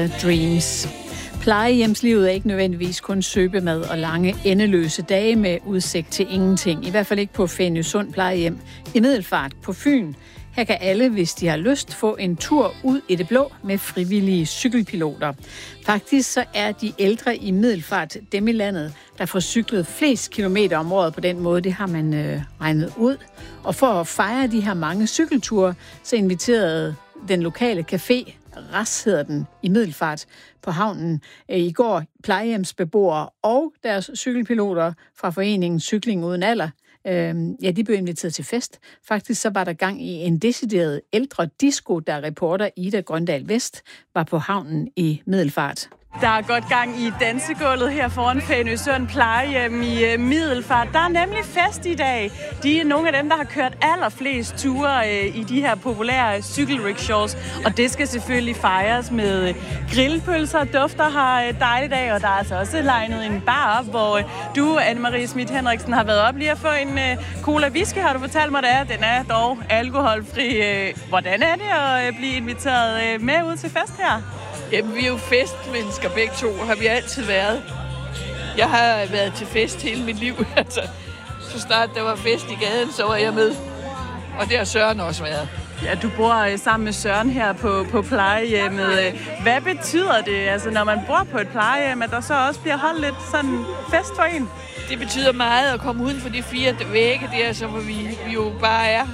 nummeret Dreams. Plejehjemslivet er ikke nødvendigvis kun søbemad og lange endeløse dage med udsigt til ingenting. I hvert fald ikke på Fænøsund plejehjem i Middelfart på Fyn. Her kan alle, hvis de har lyst, få en tur ud i det blå med frivillige cykelpiloter. Faktisk så er de ældre i Middelfart dem i landet, der får cyklet flest kilometer om året på den måde. Det har man regnet ud. Og for at fejre de her mange cykelture, så inviterede den lokale café, RAS hedder den, i Middelfart på havnen i går, plejehjemsbeboere og deres cykelpiloter fra foreningen Cykling Uden Alder. De blev inviteret til fest. Faktisk så var der gang i en decideret ældre disco, der reporter Ida Grøndal Vest var på havnen i Middelfart. Der er godt gang i dansegulvet her foran Fænøsund plejehjem i Middelfart. Der er nemlig fest i dag. De er nogle af dem, der har kørt allerflest ture i de her populære cykelrickshaws. Og det skal selvfølgelig fejres med grillpølser, dufter her dejlig dag. Og der er altså også legnet en bar op, hvor du, Anne-Marie Schmidt Henriksen, har været op lige at få en cola whisky, har du fortalt mig, det er. Den er dog alkoholfri. Hvordan er det at blive inviteret med ud til fest her? Jamen, vi er jo festmennesker begge to, har vi altid været. Jeg har været til fest hele mit liv. Altså, så snart der var fest i gaden, så var jeg med. Og det har Søren også været. Ja, du bor sammen med Søren her på plejehjemmet. Hvad betyder det, altså, når man bor på et plejehjem, at der så også bliver holdt lidt sådan fest for en? Det betyder meget at komme uden for de 4 vægge der, så vi jo bare er.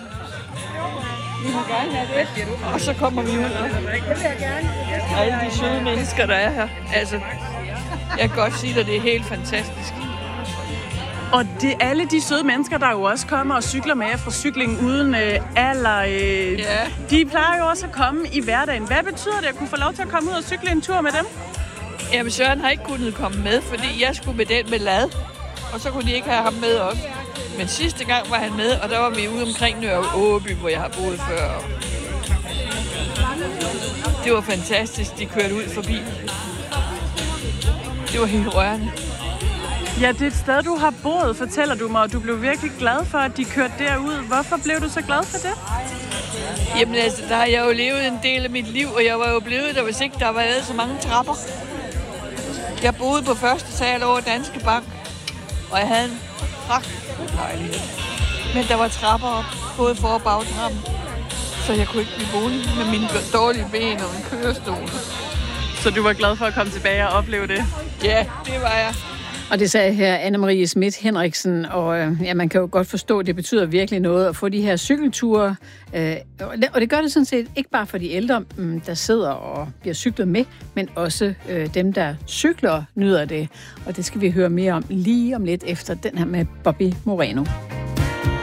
Vi må gerne have det. Og så kommer vi ud. Og alle de søde mennesker, der er her. Altså, jeg kan godt sige at det er helt fantastisk. Og det alle de søde mennesker, der jo også kommer og cykler med fra Cykling Uden Alder, de plejer jo også at komme i hverdagen. Hvad betyder det at kunne få lov til at komme ud og cykle en tur med dem? Jamen, Søren har ikke kunnet komme med, fordi jeg skulle med den med lad. Og så kunne de ikke have ham med også. Men sidste gang var han med, og der var vi ude omkring Nørre Åby, hvor jeg har boet før. Det var fantastisk, de kørte ud forbi. Det var helt rørende. Ja, det er et sted, du har boet, fortæller du mig, og du blev virkelig glad for, at de kørte derud. Hvorfor blev du så glad for det? Jamen altså, der har jeg jo levet en del af mit liv, og jeg var jo blevet der, hvis ikke der var så mange trapper. Jeg boede på første sal over Danske Bank, og jeg havde en pragtfuld lejlighed. Men der var trapper op, både for- og bagtrappen, så jeg kunne ikke blive boende med mine dårlige ben og en kørestol. Så du var glad for at komme tilbage og opleve det? Ja, det var jeg. Og det sagde her Anne-Marie Schmidt Henriksen, og man kan jo godt forstå, at det betyder virkelig noget at få de her cykelture. Og det gør det sådan set ikke bare for de ældre, der sidder og bliver cyklet med, men også dem, der cykler, nyder det. Og det skal vi høre mere om lige om lidt efter den her med Bobby Moreno.